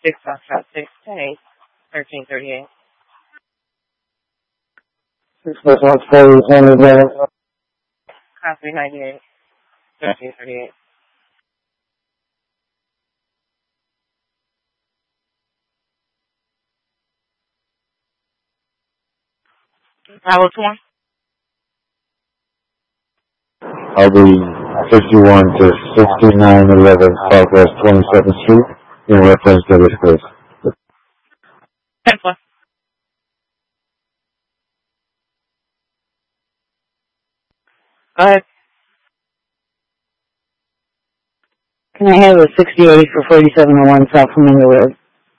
6 Foxtrot 6, 10-8, 1338. 6 Foxtrot 4, 100. Copy 98, 1338. Bravo 1. I'll be 51 to 6911 Southwest 27th Street in reference to this case. 10-4. Go ahead. Can I have a 68 for 4701 South Flamingo Road?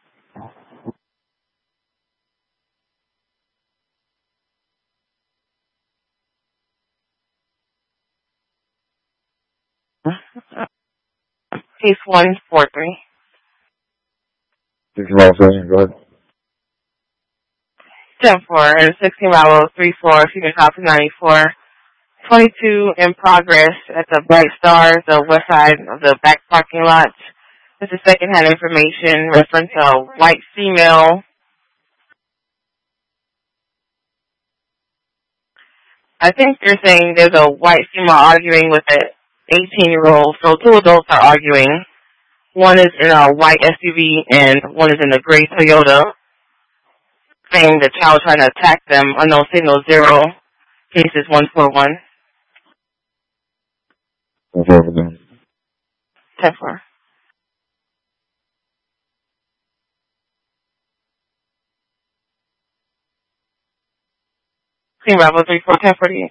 Case 143. 6 Bravo 3, go ahead. 10-4 and 16 Bravo 34, if you can copy 94. 22 in progress at the Bright Star, the west side of the back parking lot. This is secondhand information reference to a white female. I think you're saying there's a white female arguing with an 18-year-old. So 2 adults are arguing. One is in a white SUV and one is in a gray Toyota. Saying the child trying to attack them. Unknown signal 0. Cases 141. 10-4. Team Bravo 34, 1048.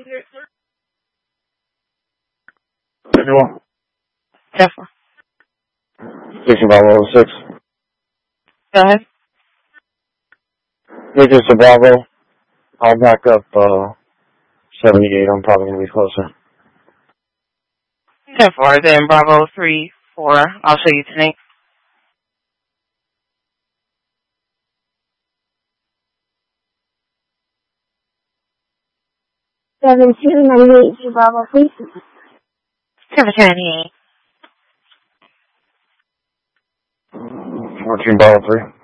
51. 10-4. 6 Bravo 6. Go ahead. This is Bravo. I'll back up 78. I'm probably going to be closer. 10-4, then Bravo 3-4. I'll show you tonight. Seven two 98 Bravo, please. 798. 14 Bravo 3.